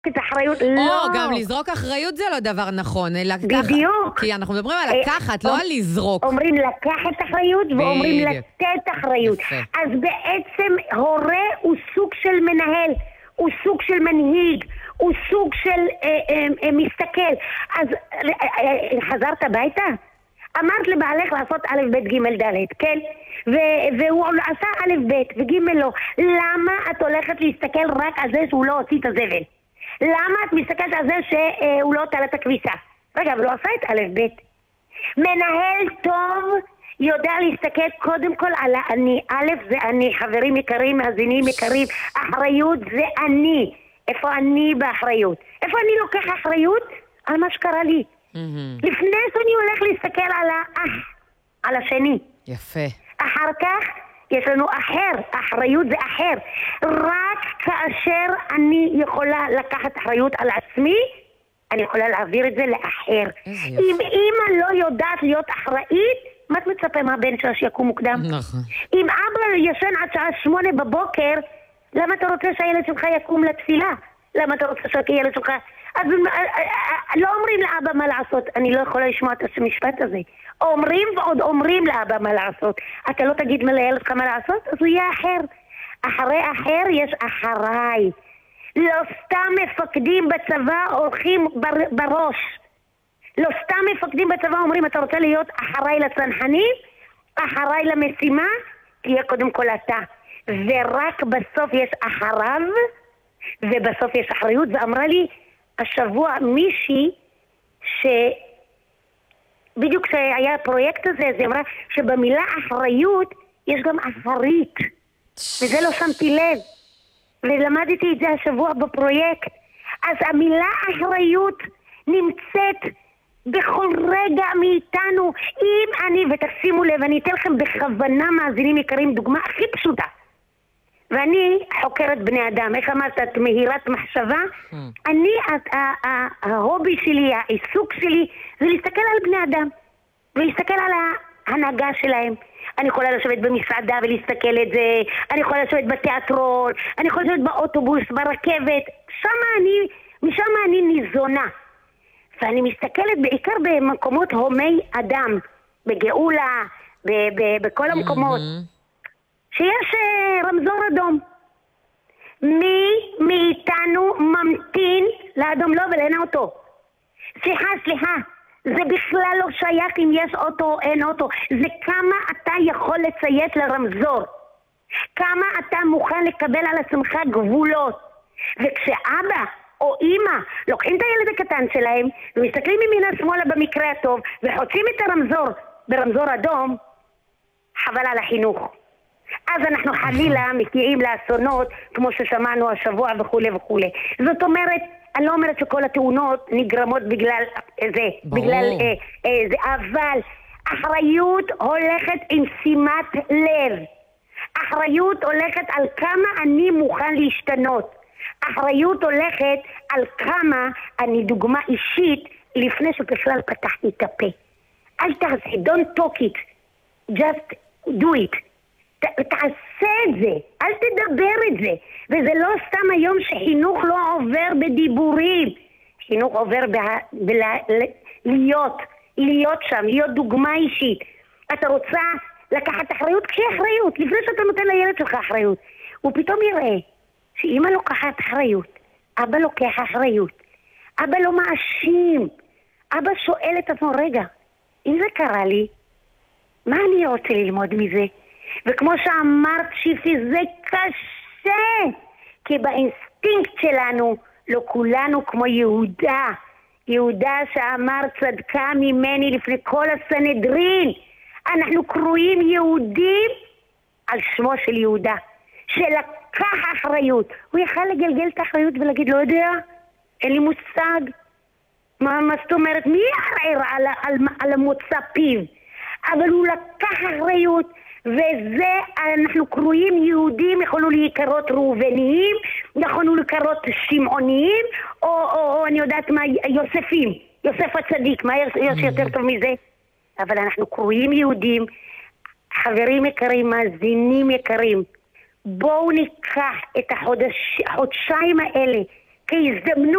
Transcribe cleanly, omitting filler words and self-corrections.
את האחריות, לא. גם לזרוק אחריות זה לא דבר נכון. בדיוק. כי אנחנו מדברים על לקחת, לא על לזרוק. אומרים לקחת אחריות ואומרים לתת אחריות. אז בעצם הורה הוא סוג של מנהל, הוא סוג של מנהיג, הוא סוג של מסתכל. אז חזרת הביתה? אמרת לבעלך לעשות א' ב' ג' ד', כן? והוא עשה א' ב' וג' לא. למה את הולכת להסתכל רק על זה שהוא לא הוציא את הזבל? למה את מסתכלת על זה שהוא לא תלה את הכביסה? רגע, אבל הוא עשה את א' ב'. מנהל טוב יודע להסתכל קודם כל על אני. א' זה אני, חברים יקרים, מאזינים יקרים. אחריות זה אני. איפה אני באחריות? איפה אני לוקח אחריות? על מה שקרה לי. לפני שאני הולך להסתכל על השני. יפה. אחר כך יש לנו אחר, אחריות זה אחר. רק כאשר אני יכולה לקחת אחריות על עצמי, אני יכולה להעביר את זה לאחר. אם אמא לא יודעת להיות אחראית, מה את מצפה מהבן שלה שיקום מוקדם? נכון. אם אבא ישן עד שעה 8 בבוקר, למה אתה רוצה שהילד שלך יקום לתפילה? למה אתה רוצה שהילד שלך... אז לא אומרים לאבא מה לעשות. אני לא יכולה לשמוע את המשפט הזה. אומרים ועוד אומרים לאבא מה לעשות. אתה לא תגיד לילד לך מה לעשות, אז הוא יהיה אחר. אחרי אחר יש אחריי. לא סתם מפקדים בצבא הולכים בראש. לא סתם מפקדים בצבא אומרים, אתה רוצה להיות אחריי לצנחנים? אחריי למשימה? תהיה קודם כל אתה. ורק בסוף יש אחריו, ובסוף יש אחריות. ואמרה לי השבוע מישהי בדיוק כשהיה הפרויקט הזה, זה אמרה שבמילה אחריות יש גם אחרית, וזה לא שמתי לב, ולמדתי את זה השבוע בפרויקט. אז המילה אחריות נמצאת בכל רגע מאיתנו. אם אני, ותשימו לב, אני אתן לכם בכוונה מאזינים יקרים דוגמה הכי פשוטה. ואני חוקרת בני אדם, איך אמרת, את מהירת מחשבה? אני, ההובי שלי, העיסוק שלי, זה להסתכל על בני אדם, ולהסתכל על ההנהגה שלהם. אני יכולה לשבת במסעדה ולהסתכל את זה, אני יכולה לשבת בתיאטרון, אני יכולה לשבת באוטובוס, ברכבת, משם אני ניזונה. ואני מסתכלת בעיקר במקומות הומי אדם, בגאולה, בכל המקומות. שיש רמזור אדום. מי מאיתנו ממתין לאדום? לא, ולאין אוטו. סליחה, זה בכלל לא שייך אם יש אוטו או אין אוטו. זה כמה אתה יכול לציית לרמזור. כמה אתה מוכן לקבל על עצמך גבולות. וכשאבא או אמא לוקחים את הילד הקטן שלהם ומסתכלים ימינה שמאלה במקרה הטוב וחוצים את הרמזור ברמזור אדום, חבל על החינוך. אז אנחנו חלילה מגיעים לאסונות כמו ששמענו השבוע וכו' וכו'. זאת אומרת, אני לא אומרת שכל התאונות נגרמות בגלל זה, אבל אחריות הולכת עם שימת לב. אחריות הולכת על כמה אני מוכן להשתנות. אחריות הולכת על כמה אני דוגמה אישית לפני שבכלל פתחתי את הפה. אל תעשה, don't talk it, just do it. תעשה את זה, אל תדבר את זה. וזה לא סתם היום שחינוך לא עובר בדיבורים. חינוך עובר להיות שם, להיות דוגמה אישית. אתה רוצה לקחת אחריות? כשהיא אחריות, לפני שאתה נותן לילד שלך אחריות. הוא פתאום יראה שאמא לוקחת אחריות, אבא לוקח אחריות, אבא לא מאשים, אבא שואל את עצמו, רגע, אם זה קרה לי, מה אני רוצה ללמוד מזה? וכמו שאמרת שיפי, זה קשה, כי באינסטינקט שלנו, לא כולנו כמו יהודה שאמר צדקה ממני לפני כל הסנהדרין. אנחנו קרויים יהודים על שמו של יהודה, שלקח אחריות. הוא יכל לגלגל את האחריות ולהגיד, לא יודע, אין לי מושג. מה זאת אומרת? מי יערער על המוצא פיו? אבל הוא לקח אחריות, וזה, אנחנו קרויים יהודים, יכולנו להיקרות ראובניים, יכולנו להיקרות שמעוניים, או אני יודעת מה, יוספים, יוסף הצדיק, מה יש יותר טוב מזה? אבל אנחנו קרויים יהודים, חברים יקרים, מאזינים יקרים, בואו ניקח את החודשיים האלה, כהזדמנות.